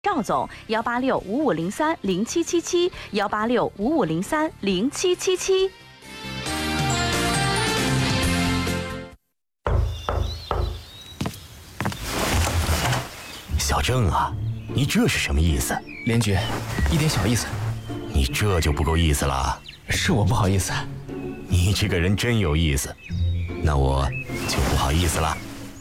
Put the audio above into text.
赵总18655030777，18655030777。 小郑啊，你这是什么意思？ 连局，一点小意思。 你这就不够意思了。 是我不好意思。 你这个人真有意思，那我就不好意思了。